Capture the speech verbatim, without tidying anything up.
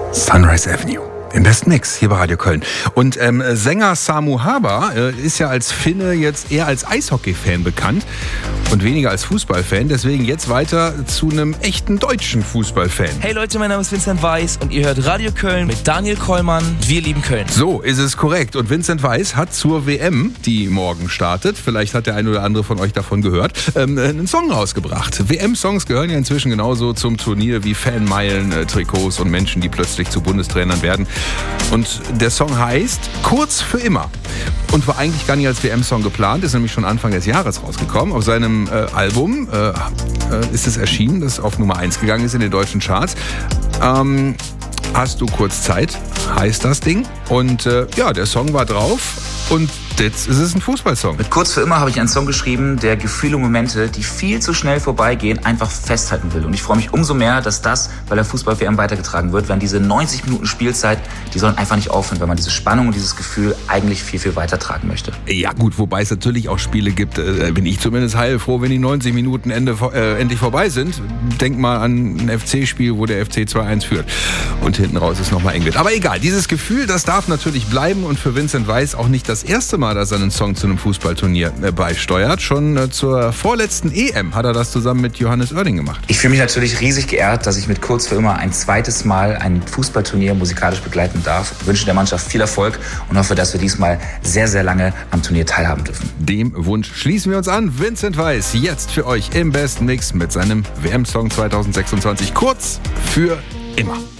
Sunrise Avenue. Im besten Mix hier bei Radio Köln. Und ähm, Sänger Samu Haber äh, ist ja als Finne jetzt eher als Eishockey-Fan bekannt und weniger als Fußballfan. Deswegen jetzt weiter zu einem echten deutschen Fußballfan. Hey Leute, mein Name ist Vincent Weiss und ihr hört Radio Köln mit Daniel Kollmann. Wir lieben Köln. So ist es korrekt. Und Vincent Weiss hat zur W M, die morgen startet, vielleicht hat der ein oder andere von euch davon gehört, ähm, einen Song rausgebracht. W M-Songs gehören ja inzwischen genauso zum Turnier wie Fanmeilen, äh, Trikots und Menschen, die plötzlich zu Bundestrainern werden. Und der Song heißt Kurz für immer und war eigentlich gar nicht als W M-Song geplant, ist nämlich schon Anfang des Jahres rausgekommen. Auf seinem äh, Album äh, ist es erschienen, das auf Nummer eins gegangen ist in den deutschen Charts. Ähm, Hast du kurz Zeit, heißt das Ding. Und äh, ja, der Song war drauf und jetzt ist es ein Fußballsong. Mit Kurz für immer habe ich einen Song geschrieben, der Gefühle und Momente, die viel zu schnell vorbeigehen, einfach festhalten will. Und ich freue mich umso mehr, dass das bei der Fußball-W M weitergetragen wird, wenn diese neunzig Minuten Spielzeit, die sollen einfach nicht aufhören, wenn man diese Spannung und dieses Gefühl eigentlich viel, viel weitertragen möchte. Ja gut, wobei es natürlich auch Spiele gibt, äh, bin ich zumindest heilfroh, wenn die neunzig Minuten Ende, äh, endlich vorbei sind. Denk mal an ein F C-Spiel, wo der F C zwei eins führt und hinten raus es nochmal eng wird. Aber egal, dieses Gefühl, das darf natürlich bleiben und für Vincent Weiss auch nicht das erste Mal, dass er einen Song zu einem Fußballturnier beisteuert. Schon zur vorletzten E M hat er das zusammen mit Johannes Oerding gemacht. Ich fühle mich natürlich riesig geehrt, dass ich mit Kurz für immer ein zweites Mal ein Fußballturnier musikalisch begleiten darf. Ich wünsche der Mannschaft viel Erfolg und hoffe, dass wir diesmal sehr, sehr lange am Turnier teilhaben dürfen. Dem Wunsch schließen wir uns an. Vincent Weiss jetzt für euch im besten Mix mit seinem W M-Song zwanzig sechsundzwanzig. Kurz für immer.